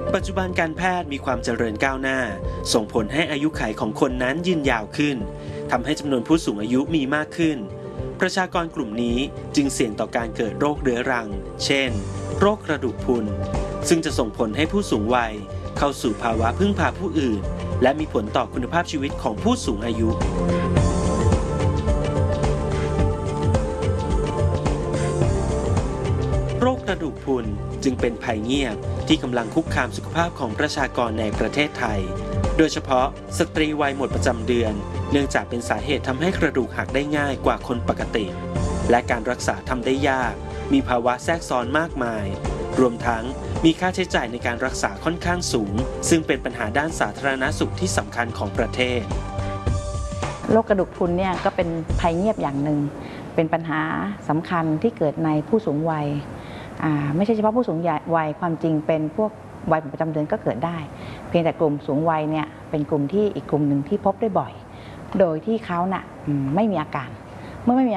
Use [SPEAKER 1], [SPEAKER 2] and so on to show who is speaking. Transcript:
[SPEAKER 1] ปัจจุบันการแพทย์มีความเจริญก้าวหน้าส่งผลให้อายุขัยของคนนั้นยืนยาวขึ้นทำให้จำนวนผู้สูงอายุมีมากขึ้นประชากรกลุ่มนี้จึงเสี่ยงต่อการเกิดโรคเรื้อรังเช่นโรคกระดูกพรุนซึ่งจะส่งผลให้ผู้สูงวัยเข้าสู่ภาวะพึ่งพาผู้อื่นและมีผลต่อคุณภาพชีวิตของผู้สูงอายุโรคกระดูกพรุนจึงเป็นภัยเงียบที่กำลังคุกคามสุขภาพของประชากรในประเทศไทยโดยเฉพาะสตรีวัยหมดประจำเดือนเนื่องจากเป็นสาเหตุทำให้กระดูกหักได้ง่ายกว่าคนปกติและการรักษาทำได้ยากมีภาวะแทรกซ้อนมากมายรวมทั้งมีค่าใช้จ่ายในการรักษาค่อนข้างสูงซึ่งเป็นปัญหาด้านสาธารณสุขที่สำคัญของประเทศ
[SPEAKER 2] โรคกระดูกพรุนเนี่ยก็เป็นภัยเงียบอย่างหนึ่งเป็นปัญหาสำคัญที่เกิดในผู้สูงวัยไม่ใช่เฉพาะผู้สูงวัยความจริงเป็นพวกวัยประจำเดือนก็เกิดได้เพียงแต่กลุ่มสูงวัยเนี่ยเป็นกลุ่มที่อีกกลุ่มหนึ่งที่พบได้บ่อยโดยที่เขาไม่มีอาการเมื่อไม่มี